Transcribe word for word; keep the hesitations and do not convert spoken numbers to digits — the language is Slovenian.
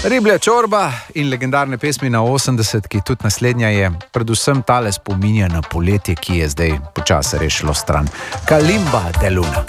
Riblja čorba in legendarne pesmi na osemdeset, ki tudi naslednja je, predvsem tale spominja na poletje, ki je zdaj počasi rešilo stran. Kalimba de Luna.